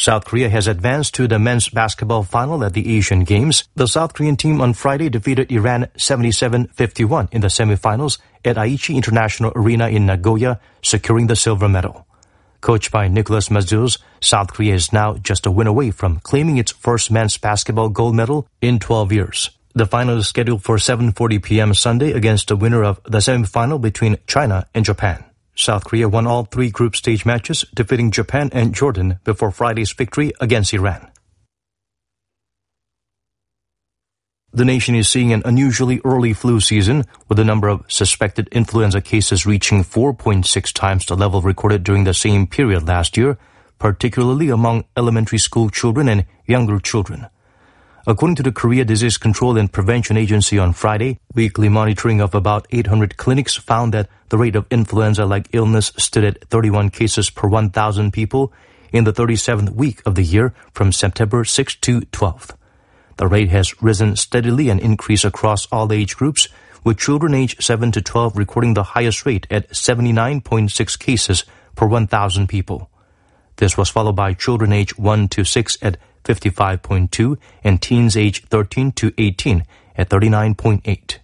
South Korea has advanced to the men's basketball final at the Asian Games. The South Korean team on Friday defeated Iran 77-51 in the semifinals at Aichi International Arena in Nagoya, securing the silver medal. Coached by Nicolas Mazuz, South Korea is now just a win away from claiming its first men's basketball gold medal in 12 years. The final is scheduled for 7:40 p.m. Sunday against the winner of the semifinal between China and Japan. South Korea won all 3 group stage matches, defeating Japan and Jordan before Friday's victory against Iran. The nation is seeing an unusually early flu season, with the number of suspected influenza cases reaching 4.6 times the level recorded during the same period last year, particularly among elementary school children and younger children. According to the Korea Disease Control and Prevention Agency on Friday, weekly monitoring of about 800 clinics found that the rate of influenza-like illness stood at 31 cases per 1,000 people in the 37th week of the year from September 6 to 12th. The rate has risen steadily and increased across all age groups, with children aged 7 to 12 recording the highest rate at 79.6 cases per 1,000 people. This was followed by children aged 1 to 6 at 55.2 and teens aged 13 to 18 at 39.8.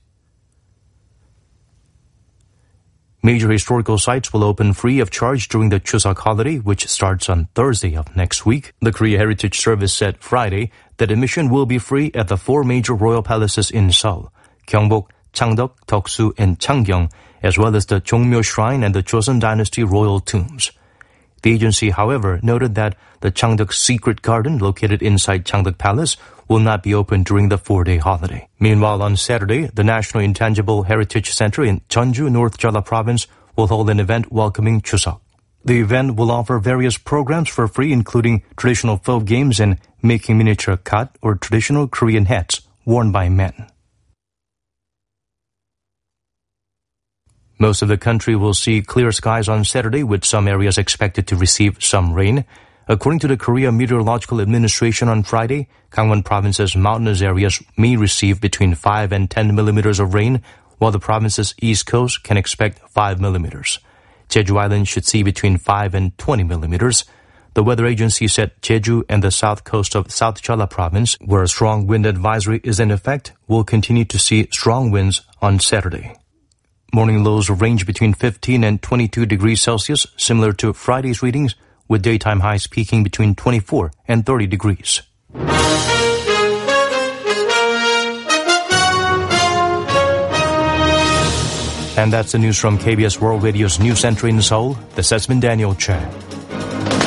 Major historical sites will open free of charge during the Chuseok holiday, which starts on Thursday of next week. The Korea Heritage Service said Friday that admission will be free at the 4 major royal palaces in Seoul, Gyeongbok, Changdeok, Deoksu, and Changgyeong, as well as the Jongmyo Shrine and the Joseon Dynasty royal tombs. The agency, however, noted that the Changdeok Secret Garden, located inside Changdeok Palace, will not be open during the 4-day holiday. Meanwhile, on Saturday, the National Intangible Heritage Center in Jeonju, North Jeolla Province, will hold an event welcoming Chuseok. The event will offer various programs for free, including traditional folk games and making miniature kat, or traditional Korean hats, worn by men. Most of the country will see clear skies on Saturday, with some areas expected to receive some rain. According to the Korea Meteorological Administration on Friday, Gangwon Province's mountainous areas may receive between 5 and 10 millimeters of rain, while the province's east coast can expect 5 millimeters. Jeju Island should see between 5 and 20 millimeters. The weather agency said Jeju and the south coast of South Jeolla Province, where a strong wind advisory is in effect, will continue to see strong winds on Saturday. Morning lows range between 15 and 22 degrees Celsius, similar to Friday's readings, with daytime highs peaking between 24 and 30 degrees. And that's the news from KBS World Radio's News Center in Seoul. This has been Daniel Chen.